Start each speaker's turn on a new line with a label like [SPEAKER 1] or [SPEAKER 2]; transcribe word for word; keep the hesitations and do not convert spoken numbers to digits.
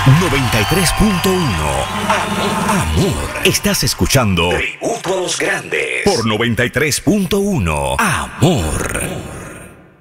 [SPEAKER 1] noventa y tres punto uno. Amor. Estás escuchando Tributo a los Grandes por noventa y tres punto uno. Amor.